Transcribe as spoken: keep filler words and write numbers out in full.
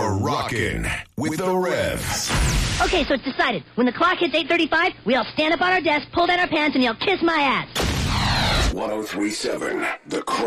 You're rocking with the Revs. Okay, so it's decided. When the clock hits eight thirty-five, we all stand up on our desk, pull down our pants, and yell, kiss my ass. one oh three point seven, The Crown.